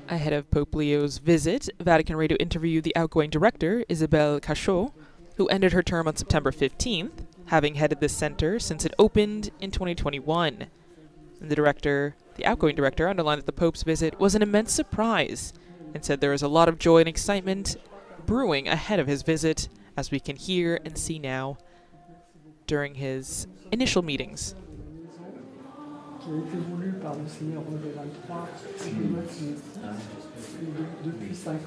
Ahead of Pope Leo's visit, Vatican Radio interviewed the outgoing director, Isabelle Cachot, who ended her term on September 15th, having headed the center since it opened in 2021. And the outgoing director, underlined that the Pope's visit was an immense surprise and said there is a lot of joy and excitement brewing ahead of his visit, as we can hear and see now during his initial meetings. Qui a été voulu par le Seigneur René 23 depuis 5